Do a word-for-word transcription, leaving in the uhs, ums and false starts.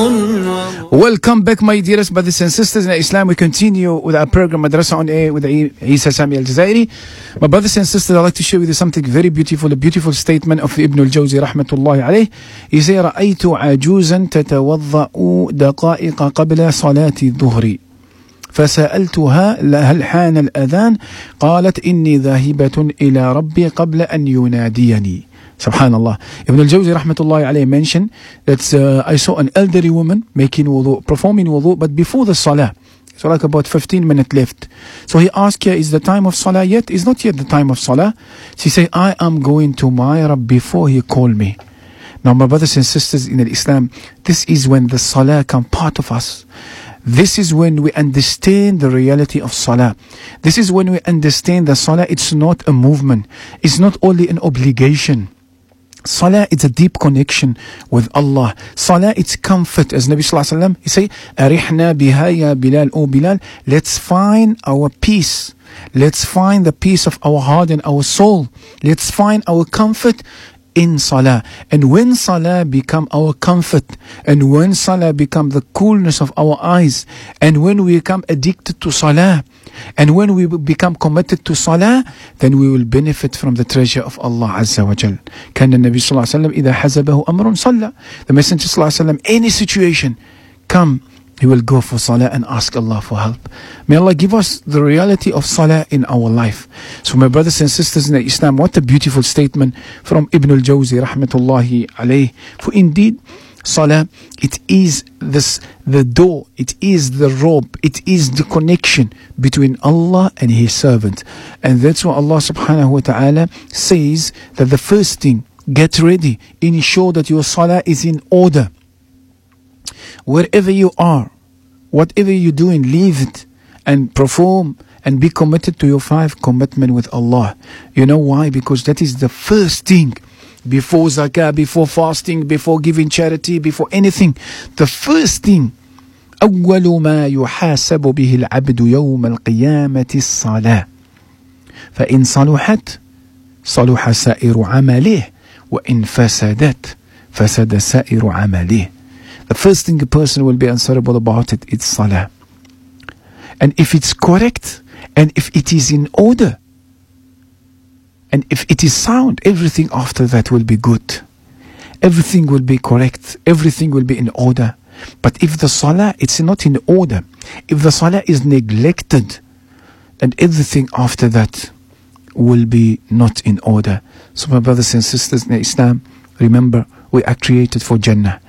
Welcome back, my dearest brothers and sisters in Islam. We continue with our program Madrasa on Air with Isa Sami Al-Jazairi. My brothers and sisters, I'd like to share with you something very beautiful, a beautiful statement of Ibn al-Jawzi rahmatullahi alayh. He said, رأيت عجوزا تتوضأ دقائق قبل صلاة الظهر فسألتها هل حان الأذان قالت إني ذاهبة إلى ربي قبل أن يناديني. Subhanallah. Ibn al-Jawzi rahmatullahi alayhi mentioned that uh, I saw an elderly woman making wudu, performing wudu, but before the salah. So like about fifteen minutes left. So he asked her, is the time of salah yet? It's not yet the time of salah. She said, I am going to my Rabb before he called me. Now my brothers and sisters in Islam, this is when the salah come part of us. This is when we understand the reality of salah. This is when we understand that salah, it's not a movement. It's not only an obligation. Salah, it's a deep connection with Allah. Salah, it's comfort. As Nabi Sallallahu Alaihi Wasallam, he say, Arihna biha ya Bilal, O Bilal, let's find our peace. Let's find the peace of our heart and our soul. Let's find our comfort in salah. And when salah become our comfort, and when salah become the coolness of our eyes, and when we become addicted to salah, and when we become committed to salah, then we will benefit from the treasure of Allah Azza wa Jal. كان النبي صلى الله عليه وسلم إذا حزبه أمر صلى. The Messenger صلى الله عليه وسلم, any situation, come, he will go for salah and ask Allah for help. May Allah give us the reality of salah in our life. So my brothers and sisters in Islam, what a beautiful statement from Ibn al-Jawzi rahmatullahi alayh. For indeed, salah, it is this the door, it is the rope, it is the connection between Allah and His servant. And that's why Allah subhanahu wa ta'ala says that the first thing, get ready, ensure that your salah is in order. Wherever you are, whatever you're doing, leave it and perform and be committed to your five commitment with Allah. You know why? Because that is the first thing. Before zakah, before fasting, before giving charity, before anything, the first thing, أول ما يحاسب به العبد يوم القيامة الصلاة فإن صلحت صلح سائر عمله وإن فسدت فسد سائر عمله. The first thing a person will be answerable about it is salah. And if it's correct, and if it is in order, and if it is sound, everything after that will be good. Everything will be correct. Everything will be in order. But if the salah, it's not in order, if the salah is neglected, then everything after that will be not in order. So my brothers and sisters in Islam, remember, we are created for Jannah.